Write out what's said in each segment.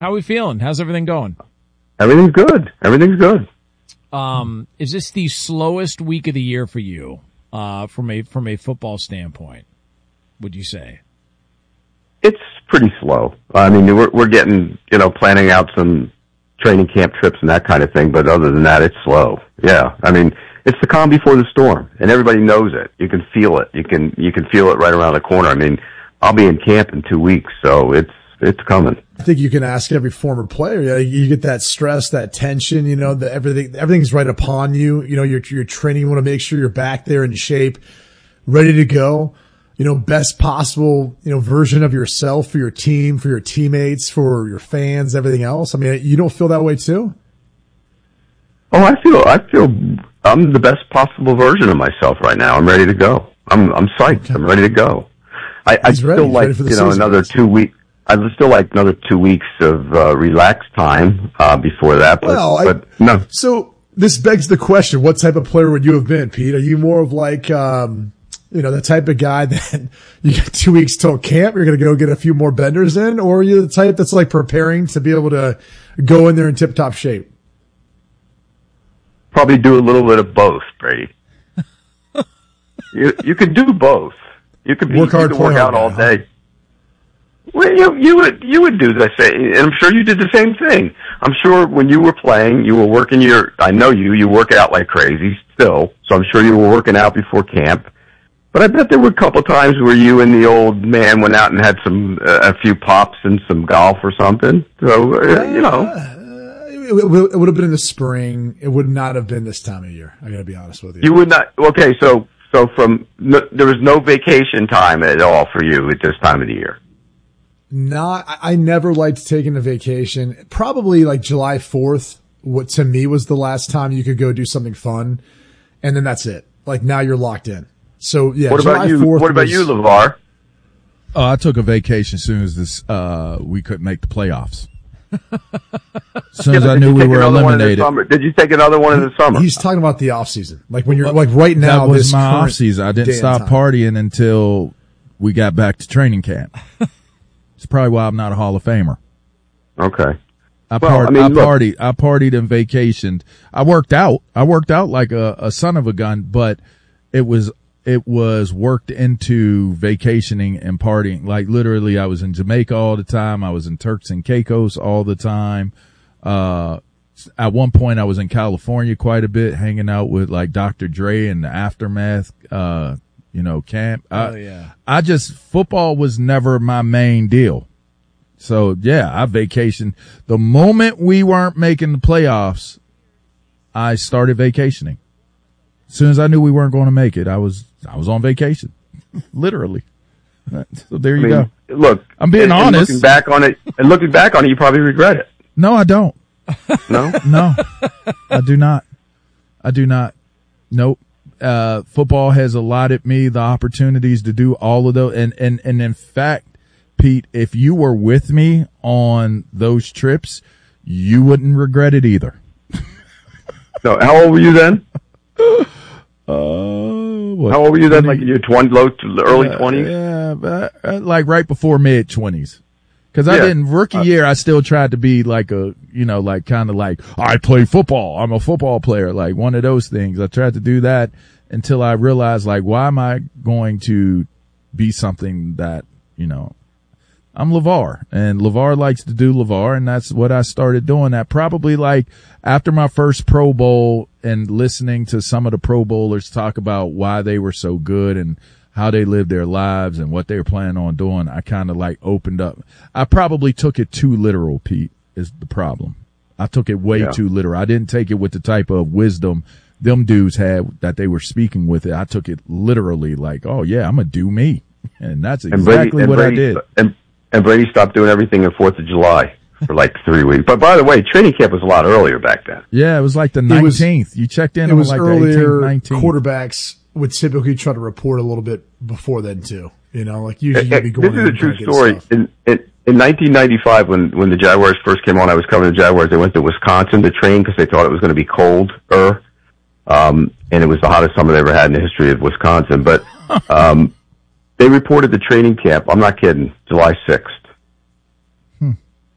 How are we feeling? How's everything going? Everything's good. Is this the slowest week of the year for you, from a football standpoint, would you say? It's pretty slow. I mean, we're getting, planning out some training camp trips and that kind of thing, but other than that, it's slow. Yeah. I mean, it's the calm before the storm, and everybody knows it. You can feel it. You can feel it right around the corner. I mean, I'll be in camp in 2 weeks, so it's coming. I think you can ask every former player. You get that stress, that tension, that everything's right upon you. You're training. You want to make sure you're back there in shape, ready to go. Best possible, version of yourself for your team, for your teammates, for your fans, everything else. I mean, you don't feel that way too? Oh, I feel I'm the best possible version of myself right now. I'm ready to go. I'm psyched. Okay. I'm ready to go. I still like, another 2 weeks. I'd still like another 2 weeks of relaxed time before that. But no. So this begs the question: what type of player would you have been, Pete? Are you more of like, the type of guy that you got 2 weeks till camp, you're going to go get a few more benders in, or are you the type that's like preparing to be able to go in there in tip-top shape? Probably do a little bit of both, Brady. You could do both. You could work out all day. Well, you would do this, and I'm sure you did the same thing. I'm sure when you were playing, you were working I know you work out like crazy still, so I'm sure you were working out before camp. But I bet there were a couple times where you and the old man went out and had a few pops and some golf or something. So, It would have been in the spring. It would not have been this time of year. I got to be honest with you. You would not. Okay, so there was no vacation time at all for you at this time of the year. I never liked taking a vacation. Probably like July 4th, what to me was the last time you could go do something fun. And then that's it. Like now you're locked in. So yeah. What about you? What about you, LeVar? Oh, I took a vacation as soon as we couldn't make the playoffs. As soon as I knew we were eliminated. Did you take another one in the summer? He's talking about the off season. Like when you're like right now. That was my off season. I didn't stop partying until we got back to training camp. It's probably why I'm not a Hall of Famer. Okay. I partied and vacationed. I worked out like a son of a gun, but it was worked into vacationing and partying. Like literally I was in Jamaica all the time. I was in Turks and Caicos all the time. At one point I was in California quite a bit, hanging out with like Dr. Dre and the Aftermath, camp. Football was never my main deal. So yeah, I vacationed. The moment we weren't making the playoffs, I started vacationing. As soon as I knew we weren't going to make it, I was on vacation. Literally. So there you go. Look, I'm being honest. Looking back on it, you probably regret it. No, I don't. No? No. I do not. Nope. Football has allotted me the opportunities to do all of those. And in fact, Pete, if you were with me on those trips, you wouldn't regret it either. So how old were you then? How old were you then? Like in your early 20s? Yeah, like right before mid 20s. Cause rookie year, I still tried to be like I play football. I'm a football player. Like one of those things. I tried to do that until I realized like, why am I going to be something that, I'm LeVar, and LeVar likes to do LeVar, and that's what I started doing. That probably like after my first Pro Bowl and listening to some of the Pro Bowlers talk about why they were so good and how they lived their lives and what they were planning on doing, I kind of like opened up. I probably took it too literal, Pete, is the problem. I took it way too literal. I didn't take it with the type of wisdom them dudes had that they were speaking with it. I took it literally like, oh yeah, I'm going to do me. And that's exactly what I did. And Brady stopped doing everything on 4th of July for like 3 weeks. But by the way, training camp was a lot earlier back then. Yeah, it was like the 19th. You checked in on like earlier, the 18th, 19th. Quarterbacks would typically try to report a little bit before then too. Like usually you'd be going. This is a true story. In 1995, when the Jaguars first came on, I was covering the Jaguars. They went to Wisconsin to train because they thought it was going to be colder. And it was the hottest summer they ever had in the history of Wisconsin. But they reported the training camp. I'm not kidding. July 6th.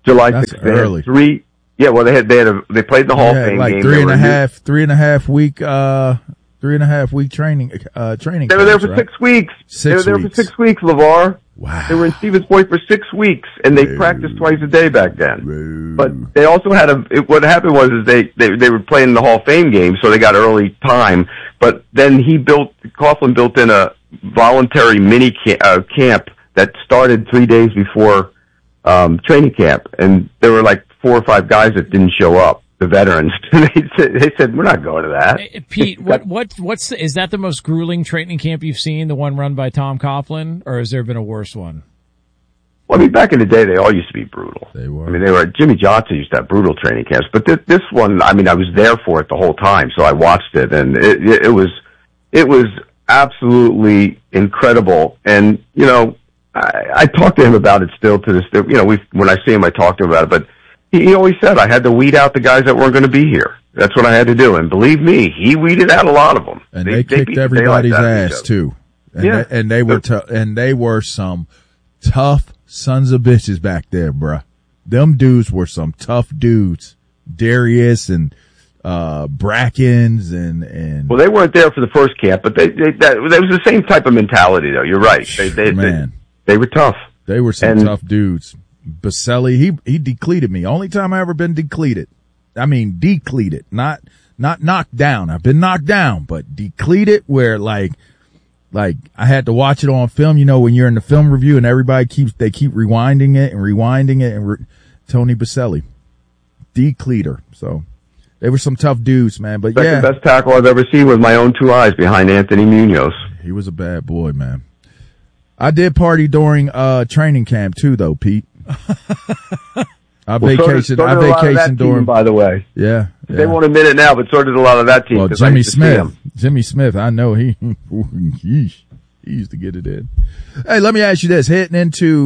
July That's 6th. They early. had 3. Yeah, well, they played the Hall of Fame like game. 3.5 week training. They were there for 6 weeks. They were there for 6 weeks, LeVar. Wow. They were in Stevens Point for 6 weeks, and they practiced twice a day back then. But they also had what happened was they were playing the Hall of Fame game, so they got early time. But then Coughlin built in a voluntary mini camp that started 3 days before training camp, and there were like 4 or 5 guys that didn't show up. The veterans, they said, we're not going to that. Hey, Pete, is that the most grueling training camp you've seen, the one run by Tom Coughlin, or has there been a worse one? Well, I mean, back in the day, they all used to be brutal. They were. I mean, Jimmy Johnson used to have brutal training camps, but this one, I mean, I was there for it the whole time, so I watched it, and it was absolutely incredible. And, you know, I talk to him about it still to this day. You know, when I see him, I talk to him about it, but he always said I had to weed out the guys that weren't going to be here. That's what I had to do. And believe me, he weeded out a lot of them. And they kicked everybody's ass too. And they were some tough sons of bitches back there, bruh. Them dudes were some tough dudes. Darius and Brackens and well, they weren't there for the first camp, but that was the same type of mentality though. You're right. They were tough. They were some tough dudes. Baselli, he decleated me. Only time I ever been decleated. I mean, decleated, not knocked down. I've been knocked down, but decleated where like I had to watch it on film. You know, when you're in the film review and everybody keep rewinding it and Tony Baselli, decleater. So they were some tough dudes, man. But Second best tackle I've ever seen with my own 2 eyes behind Anthony Munoz. He was a bad boy, man. I did party during training camp too, though, Pete. I vacationed during. By the way, yeah. They won't admit it now, but so did a lot of that team. Well, Jimmy Smith, I know he used to get it in. Hey, let me ask you this: heading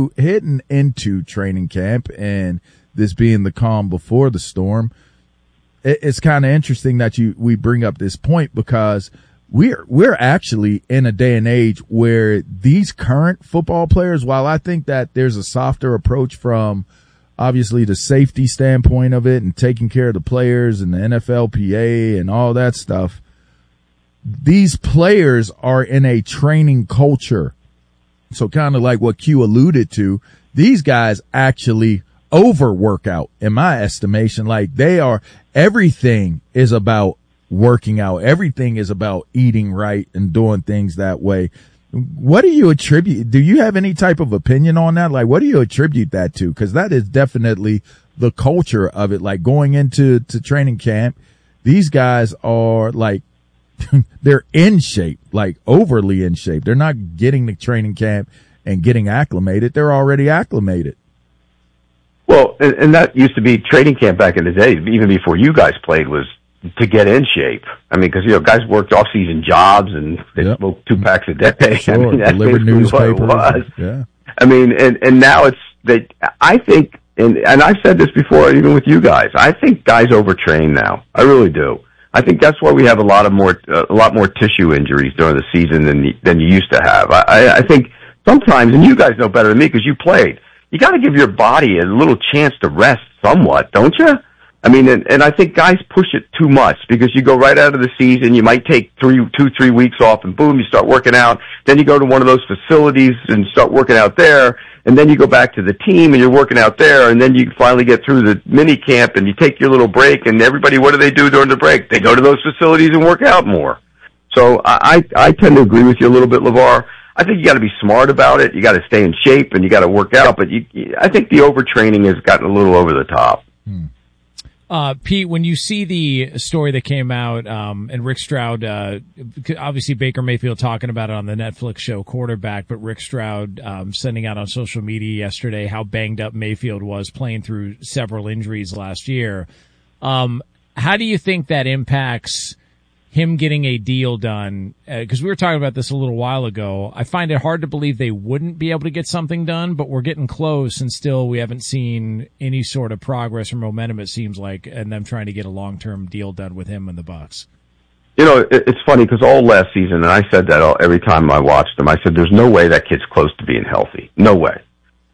into training camp, and this being the calm before the storm, it's kind of interesting that we bring up this point because we're actually in a day and age where these current football players, while I think that there's a softer approach from obviously the safety standpoint of it and taking care of the players and the NFLPA and all that stuff, these players are in a training culture. So kind of like what Q alluded to, these guys actually overwork out in my estimation. Like everything is about working out. Everything is about eating right and doing things that way. What do you attribute? Do you have any type of opinion on that? Like, what do you attribute that to? Because that is definitely the culture of it. Like going into training camp, these guys are like, they're in shape, like overly in shape. They're not getting to training camp and getting acclimated. They're already acclimated. Well, and that used to be training camp back in the day, even before you guys played, was to get in shape. I mean, because, you know, guys worked off-season jobs and they smoked 2 packs a day. Sure. I mean, that's delivered newspapers. What it was. Yeah. I mean, and now I think, and I've said this before, even with you guys, I think guys overtrain now. I really do. I think that's why we have a lot more tissue injuries during the season than you used to have. I think sometimes, and you guys know better than me because you played, you got to give your body a little chance to rest somewhat, don't you? I mean, and I think guys push it too much because you go right out of the season, you might take 3 weeks off and boom, you start working out. Then you go to one of those facilities and start working out there. And then you go back to the team and you're working out there. And then you finally get through the mini camp and you take your little break. And everybody, what do they do during the break? They go to those facilities and work out more. So I tend to agree with you a little bit, LeVar. I think you got to be smart about it. You got to stay in shape and you got to work out. But I think the overtraining has gotten a little over the top. Pete, when you see the story that came out, and Rick Stroud, obviously Baker Mayfield talking about it on the Netflix show Quarterback, but Rick Stroud, sending out on social media yesterday how banged up Mayfield was playing through several injuries last year. How do you think that impacts him getting a deal done? Because we were talking about this a little while ago. I find it hard to believe they wouldn't be able to get something done, but we're getting close, and still we haven't seen any sort of progress or momentum, it seems like, and them trying to get a long-term deal done with him and the Bucs. You know, it's funny because all last season, and I said that every time I watched him, I said, there's no way that kid's close to being healthy. No way.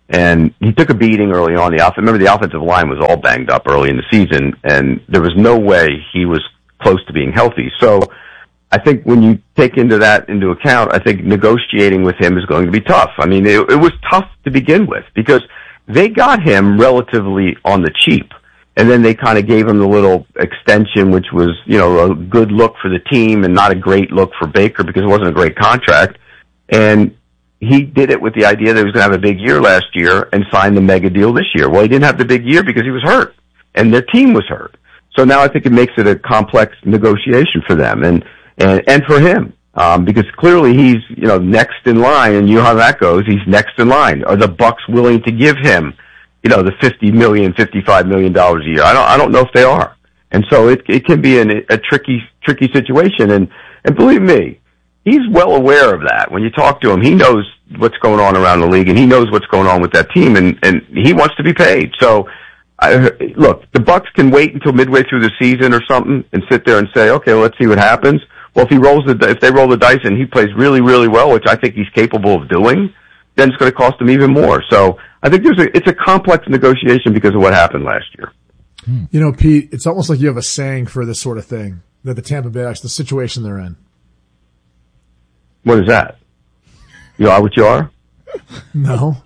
And he took a beating early on. Remember, the offensive line was all banged up early in the season, and there was no way he was close to being healthy. So I think when you take that into account, I think negotiating with him is going to be tough. I mean, it was tough to begin with because they got him relatively on the cheap. And then they kind of gave him the little extension, which was, a good look for the team and not a great look for Baker because it wasn't a great contract. And he did it with the idea that he was going to have a big year last year and signed the mega deal this year. Well, he didn't have the big year because he was hurt and their team was hurt. So now I think it makes it a complex negotiation for them and for him. Because clearly he's, next in line, and you know how that goes. He's next in line. Are the Bucs willing to give him, the $50 million, $55 million a year? I don't know if they are. And so it can be a tricky situation. And believe me, he's well aware of that. When you talk to him, he knows what's going on around the league, and he knows what's going on with that team, and he wants to be paid. So, look, the Bucs can wait until midway through the season or something and sit there and say, okay, well, let's see what happens. Well, if they roll the dice and he plays really, really well, which I think he's capable of doing, then it's going to cost him even more. So I think it's a complex negotiation because of what happened last year. Pete, it's almost like you have a saying for this sort of thing, that the Tampa Bay, the situation they're in. What is that? You are what you are? No.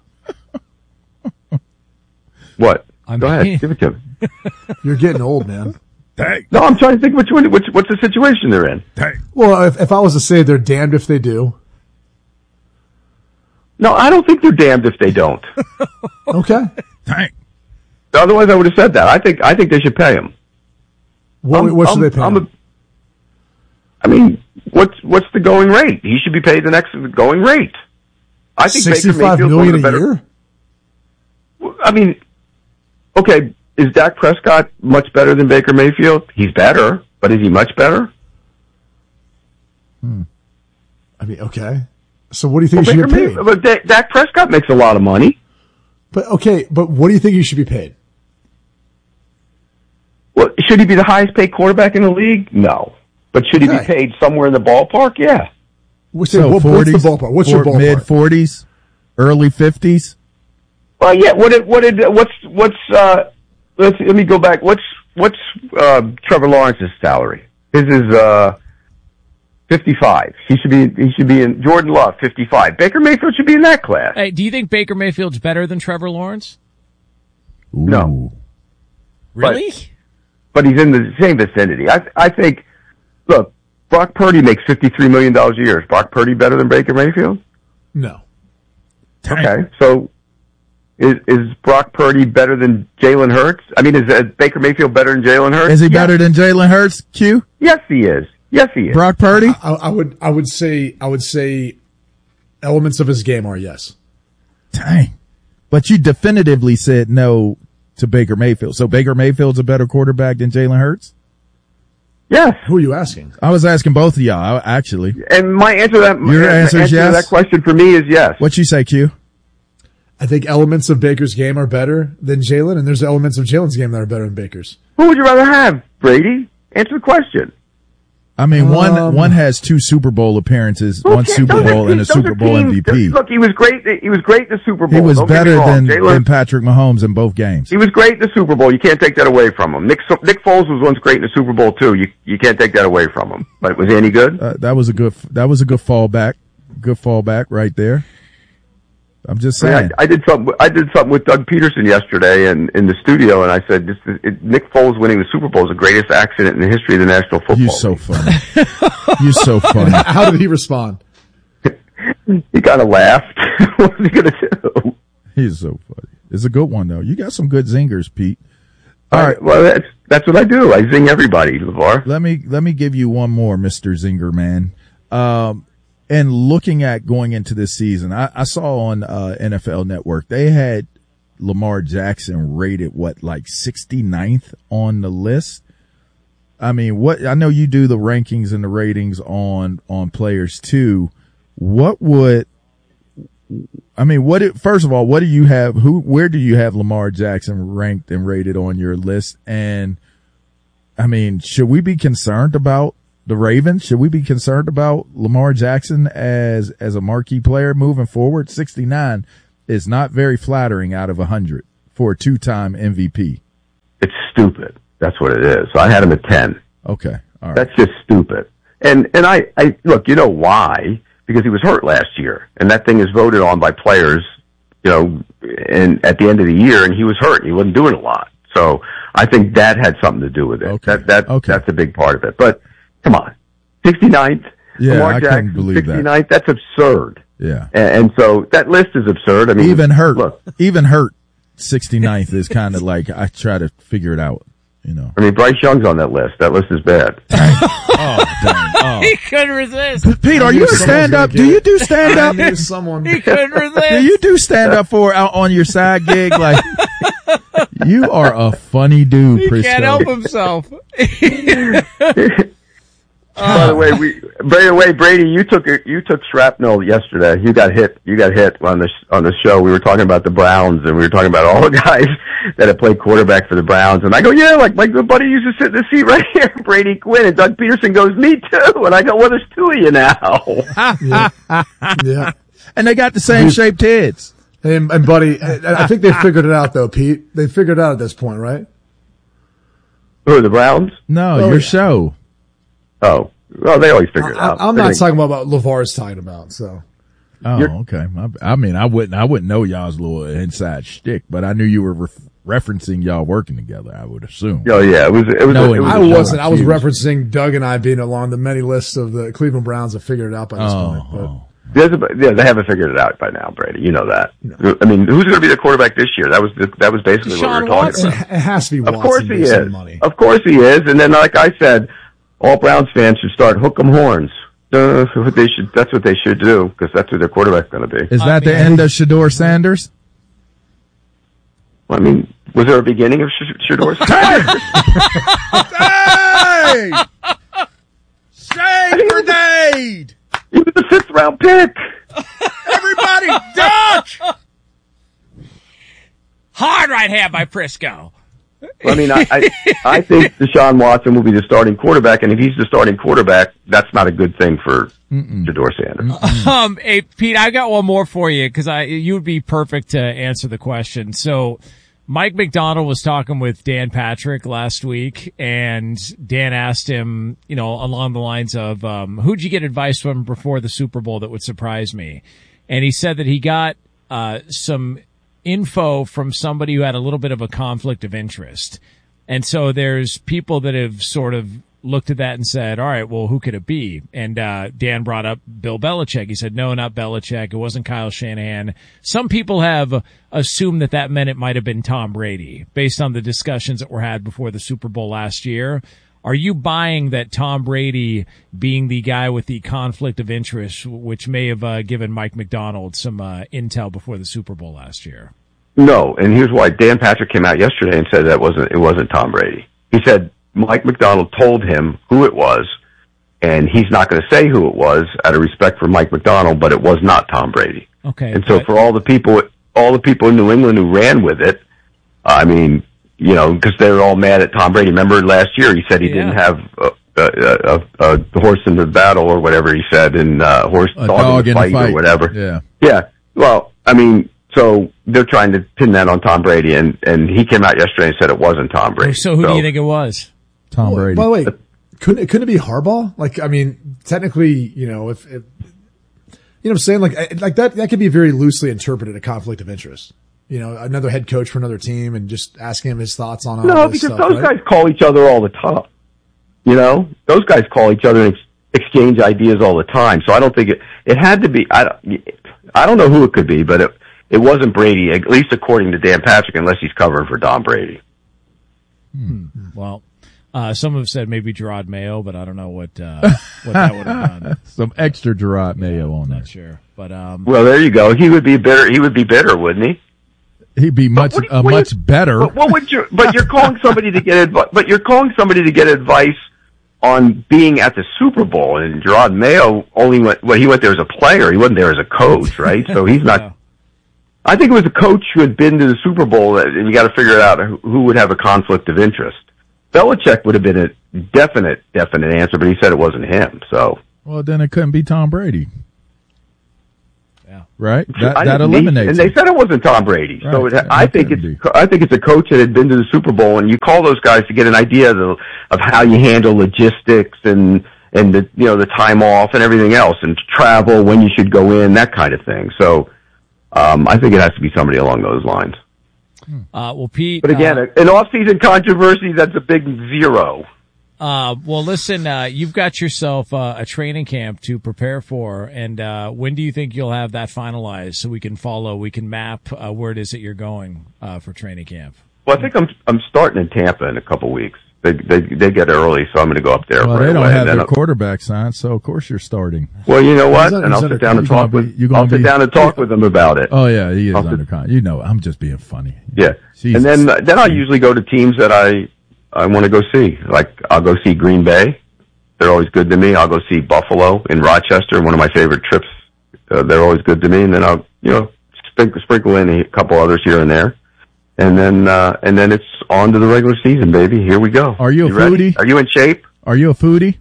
What? Go ahead. Give it to me. You're getting old, man. Dang. No, I'm trying to think what's the situation they're in. Dang. Well, if I was to say they're damned if they do. No, I don't think they're damned if they don't. Okay. Dang. Otherwise, I would have said that. I think they should pay him. What should they pay him? What's the going rate? He should be paid the next going rate. I think $65 million a year? I mean, okay, is Dak Prescott much better than Baker Mayfield? He's better, but is he much better? Okay. So what do you think he should be paid? But Dak Prescott makes a lot of money. But what do you think he should be paid? Well, should he be the highest paid quarterback in the league? No. But should he be paid somewhere in the ballpark? Yeah. What's the ballpark? What's your ballpark? Mid-40s? Early 50s? Well, yeah. Let me go back. What's Trevor Lawrence's salary? His is 55. He should be in Jordan Love, 55. Baker Mayfield should be in that class. Hey, do you think Baker Mayfield's better than Trevor Lawrence? Ooh. No. Really? But he's in the same vicinity. I think, look, Brock Purdy makes $53 million a year. Is Brock Purdy better than Baker Mayfield? No. Okay, so is Brock Purdy better than Jalen Hurts? I mean, is Baker Mayfield better than Jalen Hurts? Is he better than Jalen Hurts, Q? Yes, he is. Brock Purdy? I would say elements of his game are yes. Dang. But you definitively said no to Baker Mayfield. So Baker Mayfield's a better quarterback than Jalen Hurts? Yes. Who are you asking? I was asking both of y'all, actually. And my answer to that question for me is yes. What you say, Q? I think elements of Baker's game are better than Jalen, and there's elements of Jalen's game that are better than Baker's. Who would you rather have, Brady? Answer the question. I mean, one has 2 Super Bowl appearances, one Super Bowl and a Super Bowl MVP. Look, he was great in the Super Bowl. He was better than Patrick Mahomes in both games. He was great in the Super Bowl. You can't take that away from him. Nick Foles was once great in the Super Bowl too. You can't take that away from him. But was he any good? That was a good fallback. Good fallback right there. I'm just saying. I did something with Doug Peterson yesterday in the studio, and I said, Nick Foles winning the Super Bowl is the greatest accident in the history of the National Football League. You're so funny. You're so funny. How did he respond? He kind of laughed. What was he going to do? He's so funny. It's a good one, though. You got some good zingers, Pete. All right. Well, that's what I do. I zing everybody, LeVar. Let me give you one more, Mr. Zinger Man. And looking at going into this season, I saw on NFL Network, they had Lamar Jackson rated, 69th on the list? I mean, I know you do the rankings and the ratings on players too. First of all, what do you have, where do you have Lamar Jackson ranked and rated on your list? And, I mean, should we be concerned about the Ravens? Should we be concerned about Lamar Jackson as a marquee player moving forward? 69. is not very flattering out of 100 for a 2-time MVP. It's stupid. That's what it is. So I had him at 10. Okay. All right. That's just stupid. And I look, you know why? Because he was hurt last year, and that thing is voted on by players, and at the end of the year, and he was hurt. He wasn't doing a lot. So I think that had something to do with it. Okay. That's a big part of it. But come on, 69th. Yeah, Lamar I Jackson, couldn't believe 69th, that. That's absurd. Yeah. And so that list is absurd. I mean, even hurt, look, 69th is kind of like, I try to figure it out, I mean, Bryce Young's on that list. That list is bad. Oh, dang. Oh. He couldn't resist. Pete, are you a stand-up? Do you do stand-up? I knew someone. He couldn't resist. Do you do stand-up for out on your side gig? Like, you are a funny dude, He Prisco. can't help himself. By the way, Brady, you took shrapnel yesterday. You got hit on the show. We were talking about the Browns, and we were talking about all the guys that had played quarterback for the Browns. And I go, yeah, like my good buddy used to sit in the seat right here, Brady Quinn. And Doug Peterson goes, me too. And I go, well, there's two of you now. Yeah. And they got the same shaped heads. And buddy, I think they figured it out though, Pete. They figured it out at this point, right? Who are the Browns? No, your show. Oh, well, they always figure it out. I'm not talking about what LeVar's talking about, so. Oh, okay. I mean, I wouldn't know y'all's little inside shtick, but I knew you were referencing y'all working together, I would assume. Oh, yeah. It was I wasn't. I was referencing Doug and I being along the many lists of the Cleveland Browns that figured it out by this point. But. They haven't figured it out by now, Brady. You know that. No. I mean, who's going to be the quarterback this year? That was basically what we were talking about. It has to be Watson. Of course he is. Money. Of course he is. And then, like I said, all Browns fans should start hook 'em horns. That's what they should do, because that's who their quarterback's going to be. Is that the end of Shedeur Sanders? Well, I mean, was there a beginning of Shedeur Sanders? Hey! Shade grenade! He was a 5th round pick. Everybody duck! Hard right hand by Prisco. I mean, I think Deshaun Watson will be the starting quarterback, and if he's the starting quarterback, that's not a good thing for Shedeur Sanders. Hey, Pete, I got one more for you, because you would be perfect to answer the question. So, Mike McDonald was talking with Dan Patrick last week, and Dan asked him, along the lines of, who'd you get advice from before the Super Bowl that would surprise me? And he said that he got some info from somebody who had a little bit of a conflict of interest. And so there's people that have sort of looked at that and said, all right, well, who could it be? And Dan brought up Bill Belichick. He said, no, not Belichick. It wasn't Kyle Shanahan. Some people have assumed that meant it might have been Tom Brady based on the discussions that were had before the Super Bowl last year. Are you buying that Tom Brady being the guy with the conflict of interest, which may have given Mike McDonald some intel before the Super Bowl last year? No, and here's why. Dan Patrick came out yesterday and said it wasn't Tom Brady. He said Mike McDonald told him who it was, and he's not going to say who it was out of respect for Mike McDonald, but it was not Tom Brady. Okay. And so for all the people in New England who ran with it, I mean, because they were all mad at Tom Brady. Remember last year he said he didn't have a horse in the battle or whatever he said, and dog in the fight or whatever. Yeah. Yeah. Well, I mean, so they're trying to pin that on Tom Brady, and he came out yesterday and said it wasn't Tom Brady. So who do you think it was? Tom Brady. By the way, couldn't it be Harbaugh? Like, I mean, technically, if you know what I'm saying? Like that could be very loosely interpreted a conflict of interest. Another head coach for another team and just asking him his thoughts on all this because stuff, those right? guys call each other all the time. Those guys call each other and exchange ideas all the time. So I don't think it had to be. I don't know who it could be, but it wasn't Brady, at least according to Dan Patrick, unless he's covering for Tom Brady. Well, some have said maybe Gerard Mayo, but I don't know what that would have done. Some extra Gerard Mayo on I'm there. not sure, but well, there you go. He would be bitter, wouldn't he? He'd be much better. But you're calling somebody to get advice. But you're calling somebody to get advice on being at the Super Bowl. And Gerard Mayo he went there as a player. He wasn't there as a coach, right? So he's not. Yeah. I think it was a coach who had been to the Super Bowl, and you got to figure out who would have a conflict of interest. Belichick would have been a definite answer, but he said it wasn't him. So. Well, then it couldn't be Tom Brady. right? That eliminates. And they said it wasn't Tom Brady. Right. So I think it's a coach that had been to the Super Bowl, and you call those guys to get an idea of how you handle logistics and the time off and everything else, and travel, when you should go in, that kind of thing. So I think it has to be somebody along those lines. Well, Pete. But again, an off-season controversy, that's a big zero. Well, listen, you've got yourself a training camp to prepare for, and when do you think you'll have that finalized so we can map where it is that you're going for training camp? Well, I think I'm starting in Tampa in a couple weeks. They get early, so I'm going to go up there. Well, they don't have their quarterback signed, so of course you're starting. Well, you know what? And I'll sit down and talk with them about it. Oh yeah, he is under contract. You know, I'm just being funny. Yeah, Jesus. And then I usually go to teams that I want to go see. Like, I'll go see Green Bay. They're always good to me. I'll go see Buffalo in Rochester, one of my favorite trips. They're always good to me. And then I'll, sprinkle in a couple others here and there. And then it's on to the regular season, baby. Here we go. Are you a foodie? Ready? Are you in shape? Are you a foodie?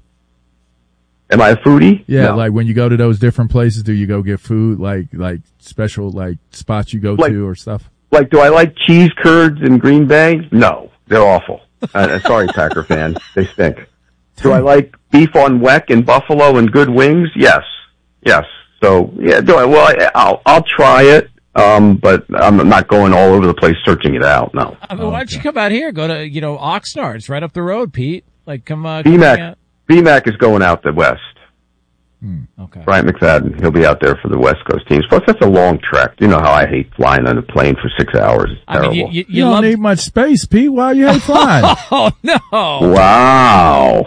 Am I a foodie? Yeah, no. Like when you go to those different places, do you go get food, like special, like spots you go to or stuff? Like, do I like cheese curds in Green Bay? No, they're awful. Sorry, Packer fans. They stink. Do I like beef on weck in Buffalo and good wings? Yes. So, yeah, I'll try it. But I'm not going all over the place searching it out. No. I mean, why don't you come out here? Go to, Oxnard's right up the road, Pete. Like, come BMAC is going out the west. Okay. Bryant McFadden, he'll be out there for the West Coast teams. Plus, that's a long trek. You know how I hate flying on a plane for 6 hours. It's terrible. You don't need much space, Pete. Why you hate flying? Oh, no. Wow,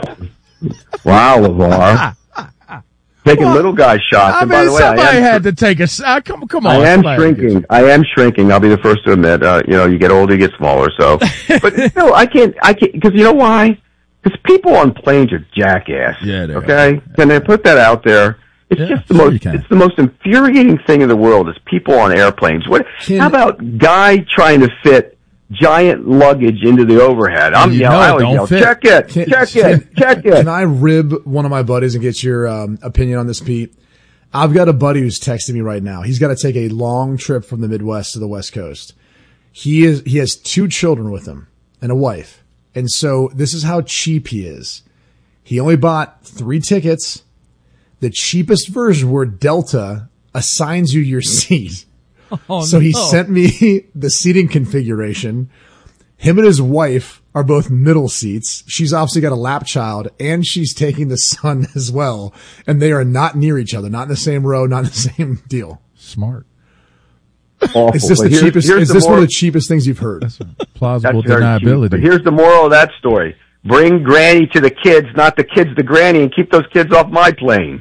LeVar. Taking little guy shots. And by the way, somebody had to take a shot. Come on. I am shrinking. I'll be the first to admit. You get older, you get smaller. So, but still, I can't. Because you know why? Because people on planes are jackass. Yeah, they okay. Are. Can they put that out there? It's just the most. It's the most infuriating thing in the world is people on airplanes. How about guy trying to fit giant luggage into the overhead? I always yell, check it. Can I rib one of my buddies and get your opinion on this, Pete? I've got a buddy who's texting me right now. He's got to take a long trip from the Midwest to the West Coast. He has 2 children with him and a wife. And so this is how cheap he is. He only bought 3 tickets. The cheapest version where Delta assigns you your seat. So he sent me the seating configuration. Him and his wife are both middle seats. She's obviously got a lap child and she's taking the son as well. And they are not near each other, not in the same row, not in the same deal. Smart. Awful. Is this the cheapest? Is this one of the cheapest things you've heard? That's plausible deniability. But here's the moral of that story. Bring granny to the kids, not the kids to granny, and keep those kids off my plane.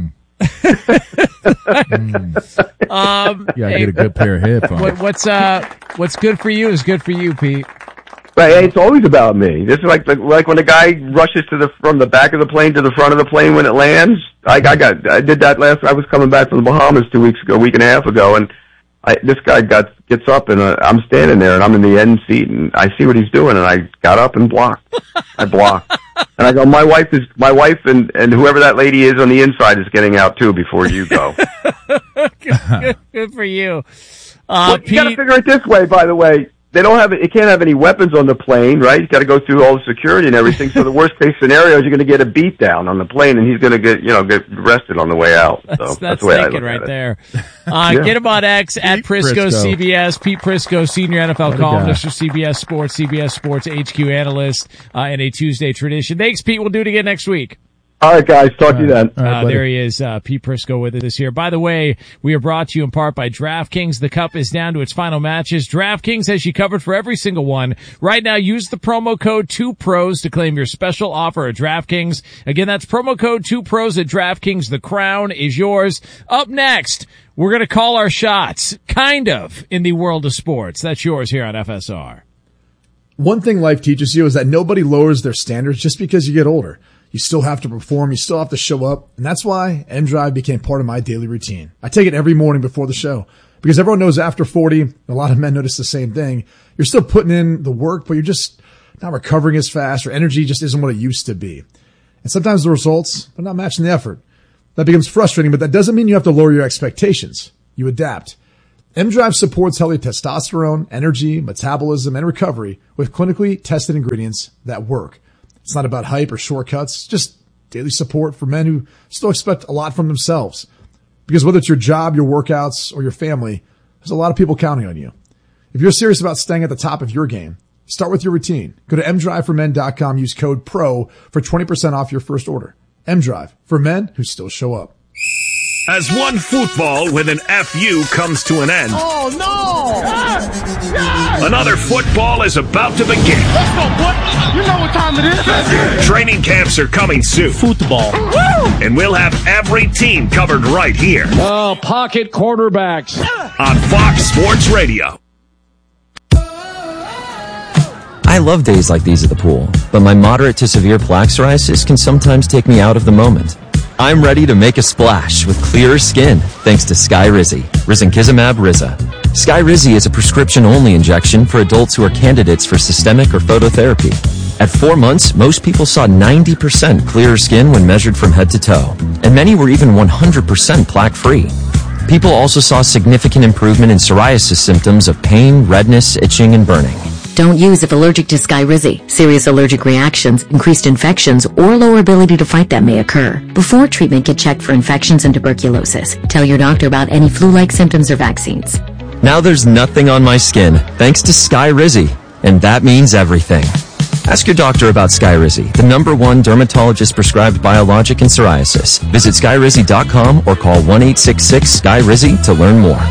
Yeah, get a good pair of headphones. What's good for you is good for you, Pete. But hey, it's always about me. This is like when a guy rushes from the back of the plane to the front of the plane when it lands. I did that I was coming back from the Bahamas a week and a half ago, and this guy gets up and I'm standing there and I'm in the end seat and I see what he's doing and I got up and blocked. I blocked. And I go, my wife and whoever that lady is on the inside is getting out too before you go. Good for you. Pete, you gotta figure it this way, by the way. It can't have any weapons on the plane, right? He's got to go through all the security and everything. So the worst case scenario is you're going to get a beat down on the plane and he's going to get arrested on the way out. So that's the way I look right there. Get him on X at Prisco CBS. Pete Prisco, senior NFL columnist for CBS Sports HQ analyst, in a Tuesday tradition. Thanks, Pete. We'll do it again next week. All right, guys. Talk to you then. There he is, Pete Prisco with us here. By the way, we are brought to you in part by DraftKings. The Cup is down to its final matches. DraftKings has you covered for every single one. Right now, use the promo code 2pros to claim your special offer at DraftKings. Again, that's promo code 2pros at DraftKings. The crown is yours. Up next, we're going to call our shots, kind of, in the world of sports. That's yours here on FSR. One thing life teaches you is that nobody lowers their standards just because you get older. You still have to perform. You still have to show up. And that's why M-Drive became part of my daily routine. I take it every morning before the show because everyone knows after 40, a lot of men notice the same thing. You're still putting in the work, but you're just not recovering as fast or energy just isn't what it used to be. And sometimes the results are not matching the effort. That becomes frustrating, but that doesn't mean you have to lower your expectations. you adapt. M-Drive supports healthy testosterone, energy, metabolism, and recovery with clinically tested ingredients that work. It's not about hype or shortcuts, just daily support for men who still expect a lot from themselves. Because whether it's your job, your workouts, or your family, there's a lot of people counting on you. If you're serious about staying at the top of your game, start with your routine. Go to mdriveformen.com, use code PRO for 20% off your first order. M-Drive, for men who still show up. As one football with an FU comes to an end. Oh, no! Yes! Another football is about to begin. Let's go, boy! You know what time it is. Training camps are coming soon. Football. Woo! And we'll have every team covered right here. Oh, pocket quarterbacks. On Fox Sports Radio. I love days like these at the pool, but my moderate to severe plaque psoriasis can sometimes take me out of the moment. I'm ready to make a splash with clearer skin thanks to Skyrizi, risankizumab Riza. Skyrizi is a prescription-only injection for adults who are candidates for systemic or phototherapy. At 4 months, most people saw 90% clearer skin when measured from head to toe, and many were even 100% plaque-free. People also saw significant improvement in psoriasis symptoms of pain, redness, itching, and burning. Don't use if allergic to Skyrizi. Serious allergic reactions, increased infections, or lower ability to fight them may occur. Before treatment, get checked for infections and tuberculosis. Tell your doctor about any flu-like symptoms or vaccines. Now there's nothing on my skin thanks to Skyrizi, and that means everything. Ask your doctor about Skyrizi, the #1 dermatologist-prescribed biologic in psoriasis. Visit Skyrizi.com or call 1-866-SKYRIZI to learn more.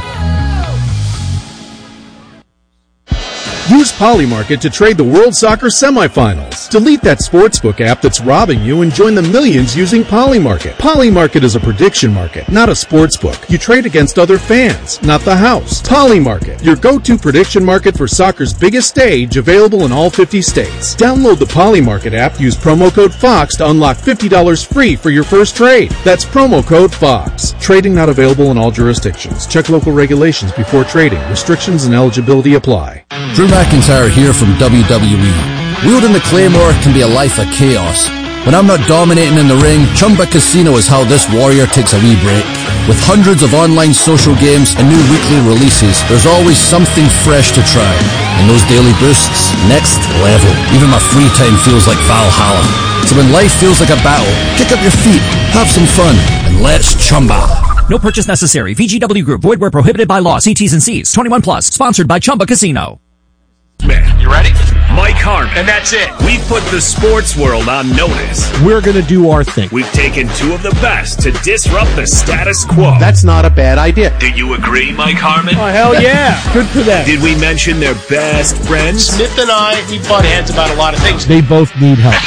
Use Polymarket to trade the World Soccer semifinals. Delete that sportsbook app that's robbing you and join the millions using Polymarket. Polymarket is a prediction market, not a sportsbook. You trade against other fans, not the house. Polymarket, your go-to prediction market for soccer's biggest stage, available in all 50 states. Download the Polymarket app, use promo code FOX to unlock $50 free for your first trade. That's promo code FOX. Trading not available in all jurisdictions. Check local regulations before trading. Restrictions and eligibility apply. Drew McIntyre here from WWE. Wielding the Claymore can be a life of chaos. When I'm not dominating in the ring, Chumba Casino is how this warrior takes a wee break. With hundreds of online social games and new weekly releases, there's always something fresh to try. And those daily boosts, next level. Even my free time feels like Valhalla. So when life feels like a battle, kick up your feet, have some fun, and let's Chumba. No purchase necessary. VGW Group. Void where prohibited by law. See T's and C's. 21 plus. Sponsored by Chumba Casino. Man, you ready? Mike Harmon. And that's it. We've put the sports world on notice. We're going to do our thing. We've taken two of the best to disrupt the status quo. That's not a bad idea. Do you agree, Mike Harmon? Oh, hell yeah. Good for them. Did we mention their best friends? Smith and I, we butt heads about a lot of things. They both need help.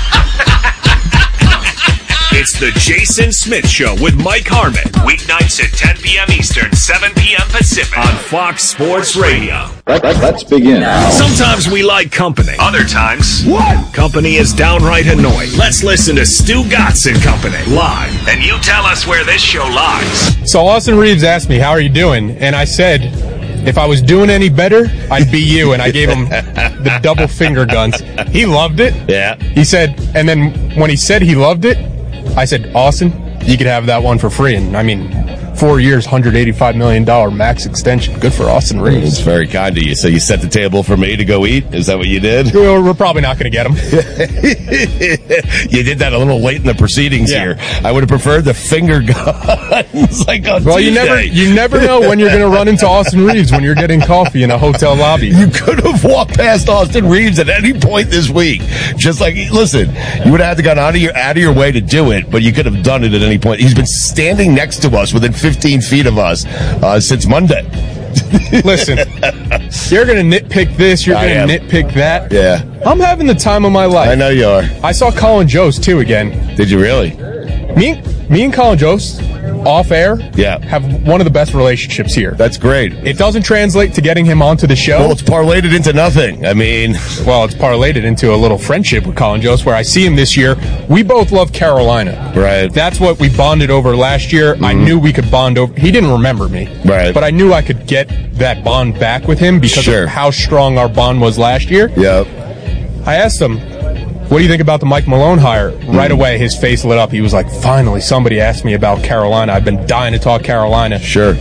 It's the Jason Smith Show with Mike Harmon. Weeknights at 10 p.m. Eastern, 7 p.m. Pacific on Fox Sports Radio. Let's begin. Sometimes we like company. Other times, company is downright annoying. Let's listen to Stu Gatz and Company live. And you tell us where this show lies. So Austin Reeves asked me, how are you doing? And I said, if I was doing any better, I'd be you. And I gave him the double finger guns. He loved it. Yeah. He said, and then when he said he loved it, I said, Austin, you could have that one for free. And I mean, 4 years, $185 million max extension. Good for Austin Reeves. It's very kind of you. So you set the table for me to go eat? Is that what you did? We're probably not going to get him. You did that a little late in the proceedings here. I would have preferred the finger guns like on Tuesday. you never know when you're going to run into Austin Reeves when you're getting coffee in a hotel lobby. You could have walked past Austin Reeves at any point this week. Just like, listen, you would have had to go out of your way to do it, but you could have done it at any point. He's been standing next to us within 15 feet of us since Monday. Listen, you're going to nitpick this, you're going to nitpick that. Yeah. I'm having the time of my life. I know you are. I saw Colin Jost, too, again. Did you really? Me and Colin Jost, off air, have one of the best relationships here. That's great. It doesn't translate to getting him onto the show. Well, it's parlayed it into nothing. I mean... Well, it's parlayed it into a little friendship with Colin Jost, where I see him this year. We both love Carolina. Right. That's what we bonded over last year. I knew we could bond over... He didn't remember me. Right. But I knew I could get that bond back with him because of how strong our bond was last year. Yep. I asked him, what do you think about the Mike Malone hire? Right away, his face lit up. He was like, finally, somebody asked me about Carolina. I've been dying to talk Carolina. Sure.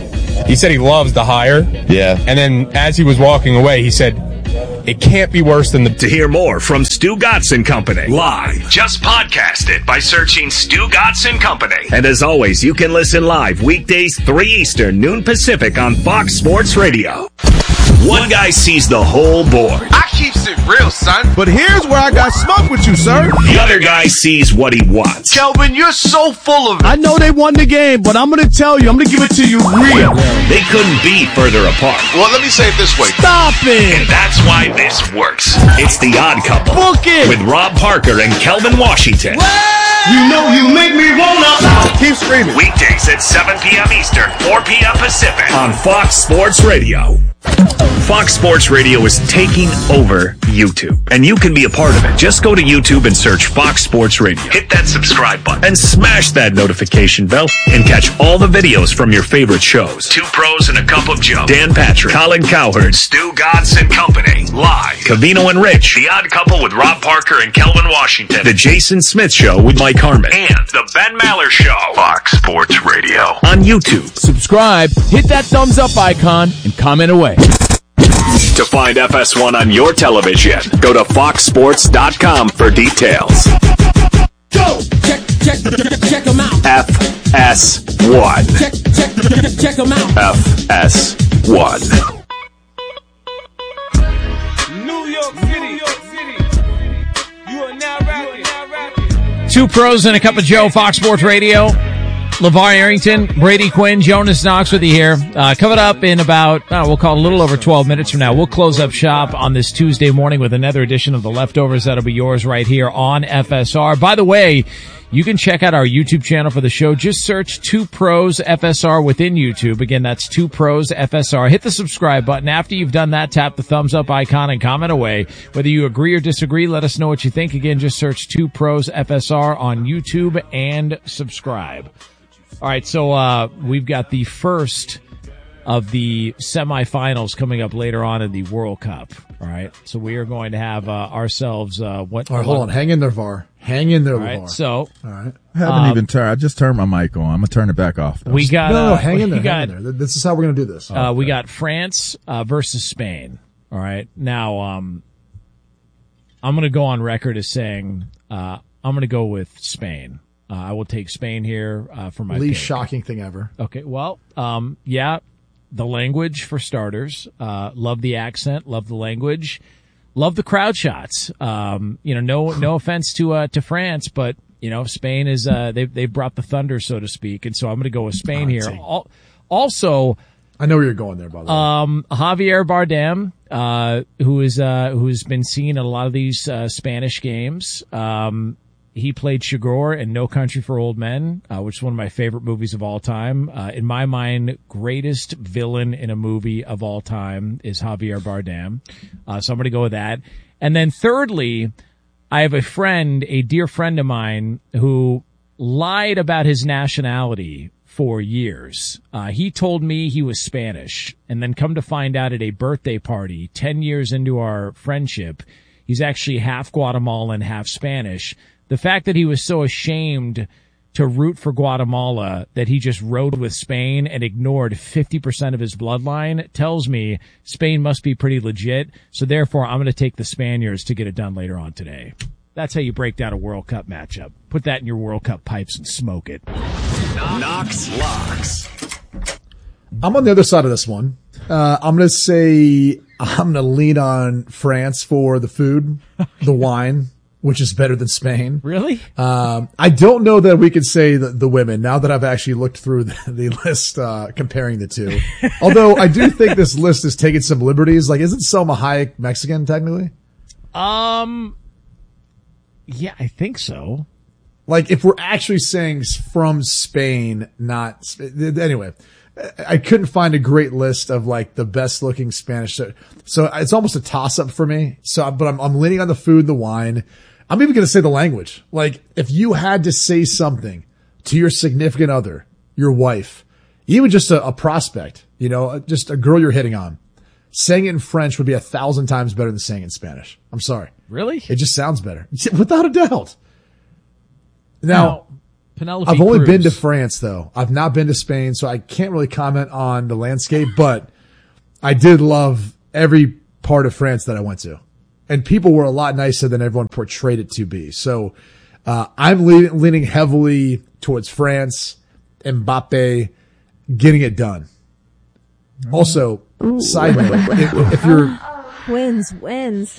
He said he loves the hire. Yeah. And then as he was walking away, he said, it can't be worse than the... To hear more from Stu Gatz & Company live, just podcast it by searching Stu Gatz & Company. And as always, you can listen live weekdays 3 Eastern, noon Pacific on Fox Sports Radio. One guy sees the whole board. I keeps it real, son. But here's where I got smoked with you, sir. The other guy sees what he wants. Kelvin, you're so full of it. I know they won the game, but I'm going to tell you, I'm going to give it to you real. They couldn't be further apart. Well, let me say it this way. Stop it. And that's why this works. It's The Odd Couple. Book it. With Rob Parker and Kelvin Washington. You know you make me wanna. Keep screaming. Weekdays at 7 p.m. Eastern, 4 p.m. Pacific on Fox Sports Radio. Fox Sports Radio is taking over YouTube, and you can be a part of it. Just go to YouTube and search Fox Sports Radio. Hit that subscribe button and smash that notification bell and catch all the videos from your favorite shows. Two Pros and a Cup of Joe, Dan Patrick, Colin Cowherd, Stu Gatz & Company, live. Covino and Rich, The Odd Couple with Rob Parker and Kelvin Washington, The Jason Smith Show with Mike Harmon, and The Ben Maller Show. Fox Sports Radio on YouTube. Subscribe, hit that thumbs up icon, and comment away. To find FS1 on your television, go to foxsports.com for details. Go! Check them out. FS1. Check them out. FS1. New York City. You are now rapping. Two Pros and a Cup of Joe, Fox Sports Radio. LeVar Arrington, Brady Quinn, Jonas Knox with you here. Coming up in about, we'll call it a little over 12 minutes from now. We'll close up shop on this Tuesday morning with another edition of The Leftovers. That'll be yours right here on FSR. By the way, you can check out our YouTube channel for the show. Just search Two Pros FSR within YouTube. Again, that's Two Pros FSR. Hit the subscribe button. After you've done that, tap the thumbs up icon and comment away. Whether you agree or disagree, let us know what you think. Again, just search Two Pros FSR on YouTube and subscribe. All right, so we've got the first of the semifinals coming up later on in the World Cup. All right, so we are going to have ourselves what? All right, hold on, hang in there, VAR. Hang in there, all right, VAR. So, all right, I haven't even turned. I just turned my mic on. I'm gonna turn it back off. Though. We got no, hang in there. Hang in there. This is how we're gonna do this. We got France versus Spain. All right, now I'm gonna go on record as saying I'm gonna go with Spain. I will take Spain here for my least pick. Shocking thing ever. Okay, well, yeah, the language for starters. Love the accent, love the language, love the crowd shots. No offense to France, but Spain is they brought the thunder, so to speak, and so I'm going to go with Spain here. Also, I know where you're going there, by the way. Javier Bardem, who's been seen in a lot of these Spanish games. He played Chigurh in No Country for Old Men, which is one of my favorite movies of all time. In my mind, greatest villain in a movie of all time is Javier Bardem. So I'm going to go with that. And then thirdly, I have a dear friend of mine who lied about his nationality for years. He told me he was Spanish, and then come to find out at a birthday party 10 years into our friendship, he's actually half Guatemalan, half Spanish. The fact that he was so ashamed to root for Guatemala that he just rode with Spain and ignored 50% of his bloodline tells me Spain must be pretty legit. So therefore, I'm going to take the Spaniards to get it done later on today. That's how you break down a World Cup matchup. Put that in your World Cup pipes and smoke it. Knox Locks. I'm on the other side of this one. I'm going to say I'm going to lean on France for the food, the wine, which is better than Spain. Really? I don't know that we could say the women, now that I've actually looked through the list, comparing the two. Although I do think this list is taking some liberties. Like, isn't Selma Hayek Mexican, technically? Yeah, I think so. Like, if we're actually saying from Spain, not, anyway, I couldn't find a great list of like the best looking Spanish. So it's almost a toss up for me. But I'm leaning on the food, the wine. I'm even going to say the language. Like, if you had to say something to your significant other, your wife, even just a prospect, just a girl you're hitting on, saying it in French would be 1,000 times better than saying it in Spanish. I'm sorry. Really? It just sounds better. Without a doubt. Now, Penelope I've only Cruz. been to France, though. I've not been to Spain, so I can't really comment on the landscape, but I did love every part of France that I went to. And people were a lot nicer than everyone portrayed it to be. So I'm leaning heavily towards France, Mbappe, getting it done. Also, side note, if you're... Wins.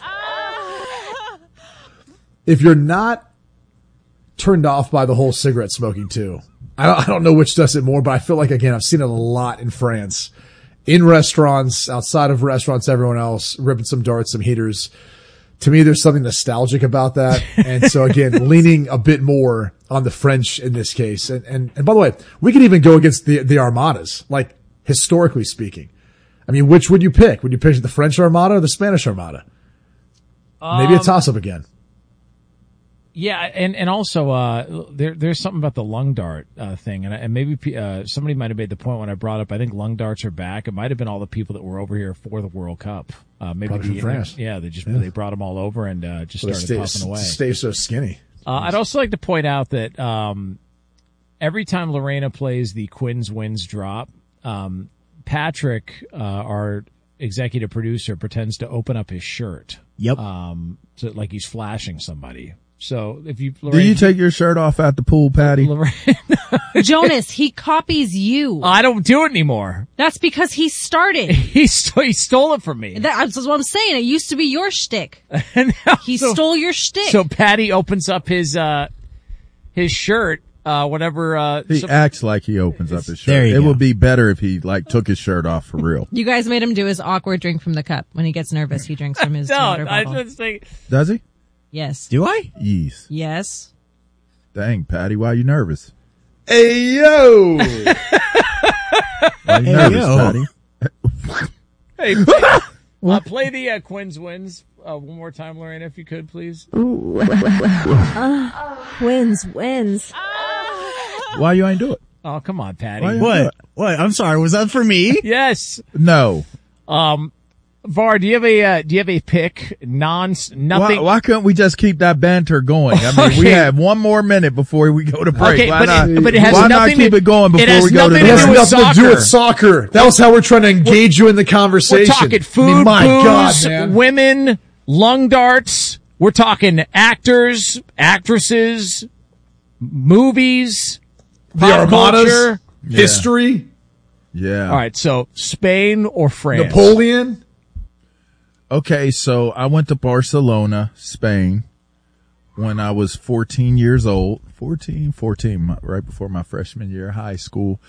If you're not turned off by the whole cigarette smoking too, I don't know which does it more, but I feel like, again, I've seen it a lot in France, in restaurants, outside of restaurants, everyone else ripping some darts, some heaters. To me, there's something nostalgic about that. And so again, leaning a bit more on the French in this case. And by the way, we could even go against the Armadas, like historically speaking. I mean, which would you pick? Would you pick the French Armada or the Spanish Armada? Maybe a toss up again. Yeah, and also there's something about the lung dart thing, and maybe somebody might have made the point when I brought up. I think lung darts are back. It might have been all the people that were over here for the World Cup. Maybe from France. Yeah, they brought them all over and just started puffing away. Stay so skinny. I'd also like to point out that every time Lorena plays the Quinn's Wins drop, Patrick, our executive producer, pretends to open up his shirt. Yep. So like he's flashing somebody. So if you, do you take your shirt off at the pool, Patty? Jonas, he copies you. I don't do it anymore. That's because he started. He stole it from me. That's what I'm saying. It used to be your shtick. He stole your shtick. So Patty opens up his shirt whenever he acts like he opens up his shirt. There you go. Would be better if he took his shirt off for real. You guys made him do his awkward drink from the cup. When he gets nervous, he drinks from his water bottle. I just think. Does he? Yes. Do I? Yes. Yes. Dang, Patty, why are you nervous? Hey, yo! Why are you nervous, Patty? Hey, play the Quinn's Wins one more time, Lorena, if you could, please. Wins. Why you ain't do it? Oh, come on, Patty. What? I'm sorry. Was that for me? Yes. No. Var, do you have a pick? Nothing. Why couldn't we just keep that banter going? I mean, we have one more minute before we go to break. Okay, why but it has why nothing not keep it going before we go to It has break? nothing to do with soccer. That was how we're trying to engage you in the conversation. We're talking food, booze, women, lung darts. We're talking actors, actresses, movies, the Armadas, history. Yeah. All right. So Spain or France? Napoleon. Okay, so I went to Barcelona, Spain, when I was 14 years old. 14, right before my freshman year of high school.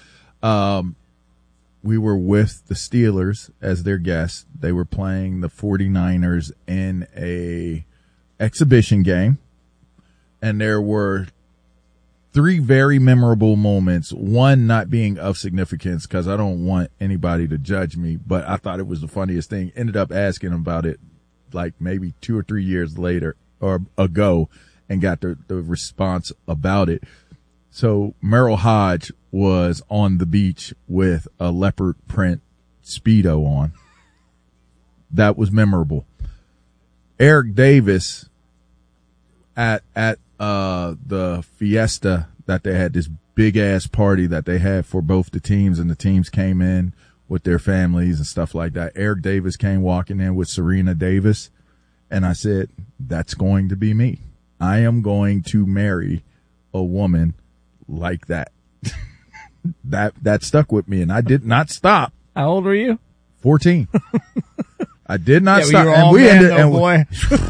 We were with the Steelers as their guests. They were playing the 49ers in a exhibition game. And there were 3 very memorable moments. One not being of significance because I don't want anybody to judge me, but I thought it was the funniest thing. Ended up asking about it like maybe 2 or 3 years later or ago and got the response about it. So Merrill Hodge was on the beach with a leopard print Speedo on. That was memorable. Eric Davis at the fiesta that they had, this big ass party that they had for both the teams, and the teams came in with their families and stuff like that. Eric Davis came walking in with Serena Davis, and I said, that's going to be me. I am going to marry a woman like that. that stuck with me, and I did not stop. How old were you? 14. I did not stop. And we ended, boy.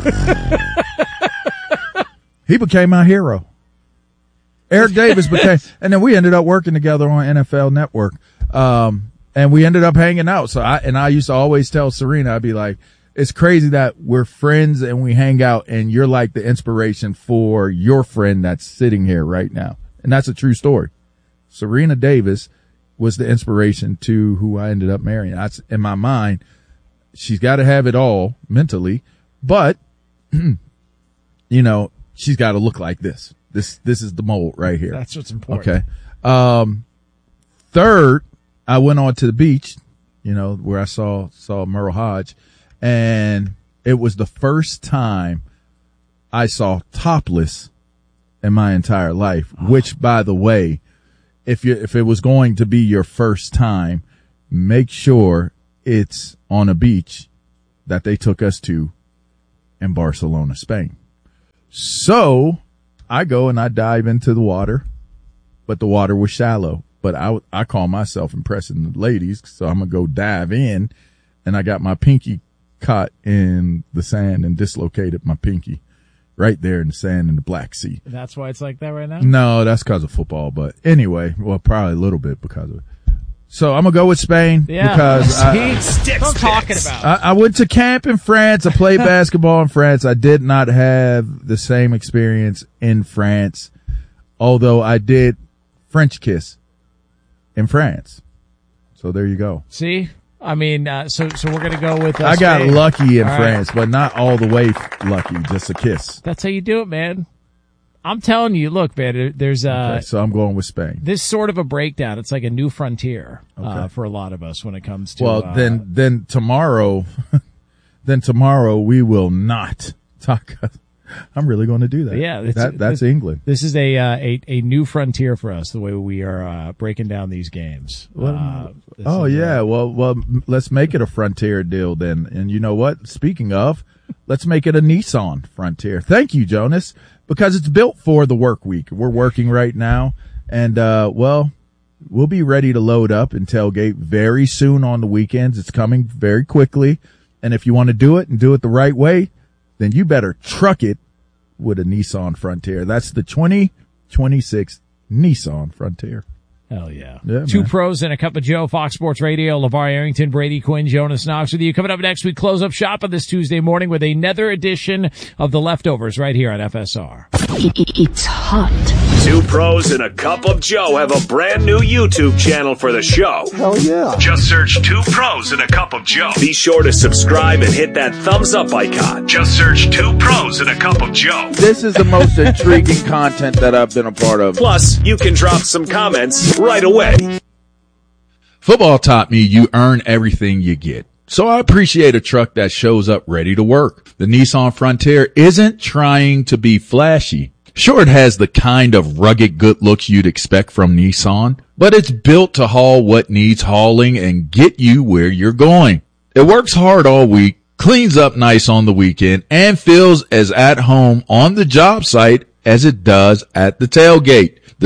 He became my hero. Eric Davis became, and then we ended up working together on NFL Network. And we ended up hanging out. So I used to always tell Serena, I'd be like, it's crazy that we're friends and we hang out and you're like the inspiration for your friend that's sitting here right now. And that's a true story. Serena Davis was the inspiration to who I ended up marrying. That's in my mind. She's got to have it all mentally, but you know, she's got to look like this. This is the mold right here. That's what's important. Okay. Third, I went on to the beach, you know, where I saw Merle Hodge, and it was the first time I saw topless in my entire life, which, by the way, if it was going to be your first time, make sure it's on a beach that they took us to in Barcelona, Spain. So I go and I dive into the water, but the water was shallow. But I call myself impressing the ladies, so I'm going to go dive in, and I got my pinky caught in the sand and dislocated my pinky right there in the sand in the Black Sea. That's why it's like that right now? No, that's because of football. But anyway, well, probably a little bit because of it. So I'm going to go with Spain because that's what I'm talking about. I went to camp in France. I played basketball in France. I did not have the same experience in France, although I did French kiss in France. So there you go. See? I mean, so we're going to go with I got Spain. lucky in All France, but not all the way lucky, just a kiss. That's how you do it, man. I'm telling you, look, man, there's Okay, so I'm going with Spain. this sort of a breakdown. It's like a new frontier for a lot of us when it comes to. Well, then tomorrow we will not talk. I'm really going to do that. Yeah, that's England. This is a new frontier for us. The way we are breaking down these games. Well, let's make it a frontier deal then. And you know what? Speaking of, let's make it a Nissan frontier. Thank you, Jonas, because it's built for the work week. We're working right now, and we'll be ready to load up and tailgate very soon on the weekends. It's coming very quickly, and if you want to do it and do it the right way, then you better truck it with a Nissan Frontier. That's the 2026 Nissan Frontier. Hell yeah. Two man. Pros and a Cup of Joe, Fox Sports Radio, LeVar Arrington, Brady Quinn, Jonas Knox with you. Coming up next, we close up shop on this Tuesday morning with another edition of The Leftovers right here on FSR. It's hot. Two Pros and a Cup of Joe have a brand new YouTube channel for the show. Hell yeah. Just search Two Pros and a Cup of Joe. Be sure to subscribe and hit that thumbs up icon. Just search Two Pros and a Cup of Joe. This is the most intriguing content that I've been a part of. Plus, you can drop some comments right away. Football taught me you earn everything you get. So I appreciate a truck that shows up ready to work. The Nissan Frontier isn't trying to be flashy. Sure, it has the kind of rugged good looks you'd expect from Nissan, but it's built to haul what needs hauling and get you where you're going. It works hard all week, cleans up nice on the weekend, and feels as at home on the job site as it does at the tailgate. The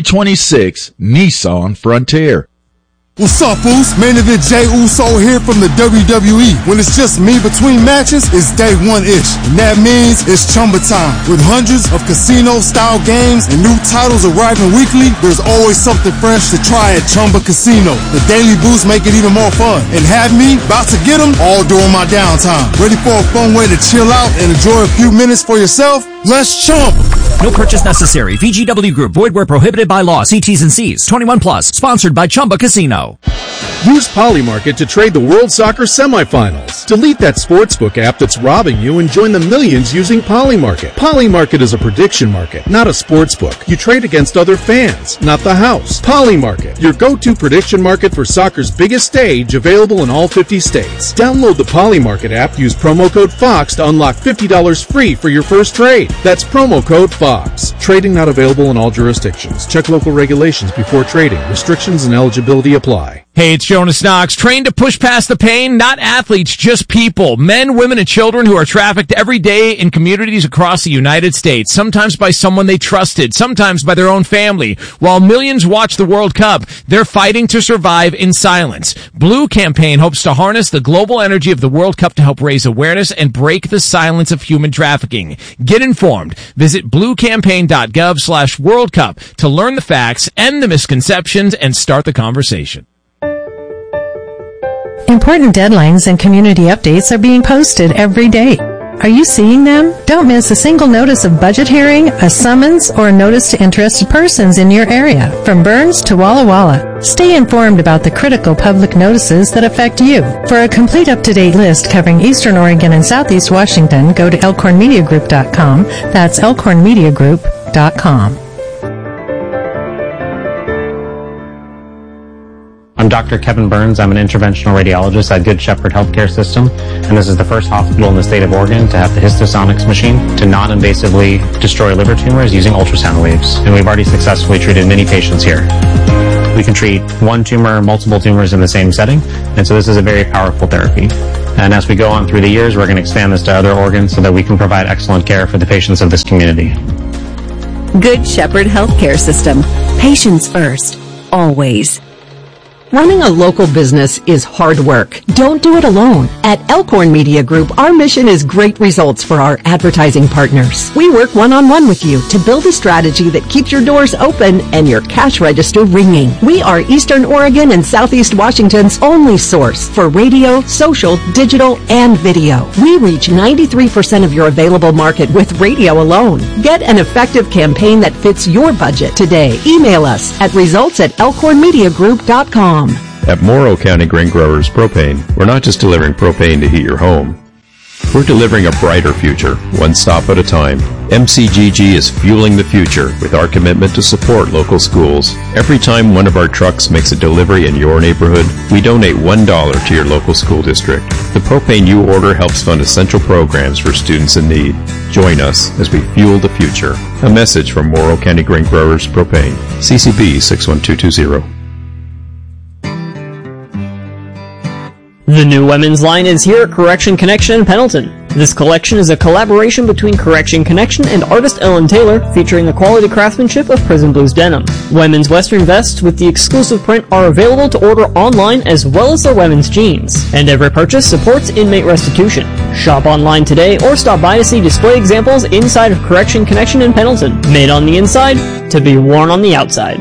2026 Nissan Frontier. What's up, Foos? Main event Jey Uso here from the WWE. When it's just me between matches, it's day one-ish. And that means it's Chumba time. With hundreds of casino-style games and new titles arriving weekly, there's always something fresh to try at Chumba Casino. The daily boosts make it even more fun. And have me about to get them all during my downtime. Ready for a fun way to chill out and enjoy a few minutes for yourself? Let's Chumba! No purchase necessary. VGW Group. Void where prohibited by law. See T's and C's. 21 plus. Sponsored by Chumba Casino. Use Polymarket to trade the World Soccer semifinals. Delete that sportsbook app that's robbing you and join the millions using Polymarket. Polymarket is a prediction market, not a sportsbook. You trade against other fans, not the house. Polymarket, your go-to prediction market for soccer's biggest stage, available in all 50 states. Download the Polymarket app, use promo code FOX to unlock $50 free for your first trade. That's promo code FOX. Trading not available in all jurisdictions. Check local regulations before trading. Restrictions and eligibility apply. Hey, it's Jonas Knox. Trained to push past the pain? Not athletes, just people. Men, women, and children who are trafficked every day in communities across the United States. Sometimes by someone they trusted, sometimes by their own family. While millions watch the World Cup, they're fighting to survive in silence. Blue Campaign hopes to harness the global energy of the World Cup to help raise awareness and break the silence of human trafficking. Get informed. Visit bluecampaign.gov/World Cup to learn the facts, end the misconceptions, and start the conversation. Important deadlines and community updates are being posted every day. Are you seeing them? Don't miss a single notice of budget hearing, a summons, or a notice to interested persons in your area, from Burns to Walla Walla. Stay informed about the critical public notices that affect you. For a complete up-to-date list covering Eastern Oregon and Southeast Washington, go to elkhornmediagroup.com. That's elkhornmediagroup.com. I'm Dr. Kevin Burns. I'm an interventional radiologist at Good Shepherd Healthcare System, and this is the first hospital in the state of Oregon to have the Histosonics machine to non-invasively destroy liver tumors using ultrasound waves. And we've already successfully treated many patients here. We can treat one tumor, multiple tumors in the same setting, and so this is a very powerful therapy. And as we go on through the years, we're going to expand this to other organs so that we can provide excellent care for the patients of this community. Good Shepherd Healthcare System. Patients first. Always. Running a local business is hard work. Don't do it alone. At Elkhorn Media Group, our mission is great results for our advertising partners. We work one-on-one with you to build a strategy that keeps your doors open and your cash register ringing. We are Eastern Oregon and Southeast Washington's only source for radio, social, digital, and video. We reach 93% of your available market with radio alone. Get an effective campaign that fits your budget today. Email us at results@elkhornmediagroup.com. At Morrow County Grain Growers Propane, we're not just delivering propane to heat your home. We're delivering a brighter future, one stop at a time. MCGG is fueling the future with our commitment to support local schools. Every time one of our trucks makes a delivery in your neighborhood, we donate $1 to your local school district. The propane you order helps fund essential programs for students in need. Join us as we fuel the future. A message from Morrow County Grain Growers Propane. CCB 61220. The new women's line is here at Correction Connection in Pendleton. This collection is a collaboration between Correction Connection and artist Ellen Taylor, featuring the quality craftsmanship of Prison Blues denim. Women's western vests with the exclusive print are available to order online as well as their women's jeans. And every purchase supports inmate restitution. Shop online today or stop by to see display examples inside of Correction Connection in Pendleton. Made on the inside to be worn on the outside.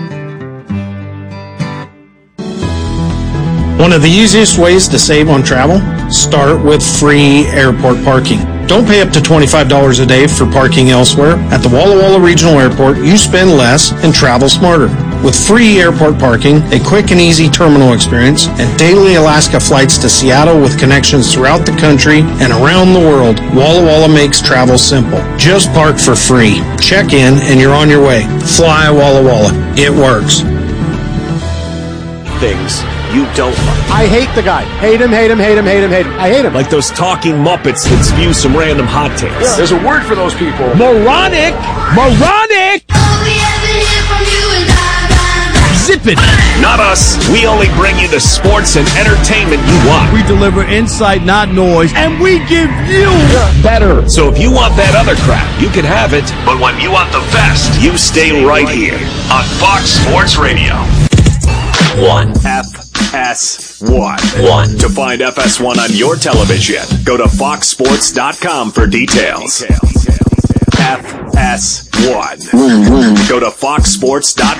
One of the easiest ways to save on travel? Start with free airport parking. Don't pay up to $25 a day for parking elsewhere. At the Walla Walla Regional Airport, you spend less and travel smarter. With free airport parking, a quick and easy terminal experience, and daily Alaska flights to Seattle with connections throughout the country and around the world, Walla Walla makes travel simple. Just park for free. Check in and you're on your way. Fly Walla Walla. It works. Things you don't like. I hate the guy. Hate him, hate him, hate him, hate him, hate him. I hate him. Like those talking Muppets that spew some random hot takes. Yeah. There's a word for those people. Moronic! Moronic! Zip it! Not us. We only bring you the sports and entertainment you want. We deliver insight, not noise, and we give you better. So if you want that other crap, you can have it. But when you want the best, you stay right here on Fox Sports Radio. 1 FS1. To find FS1 on your television, go to foxsports.com for details. FS1. Go to foxsports.com.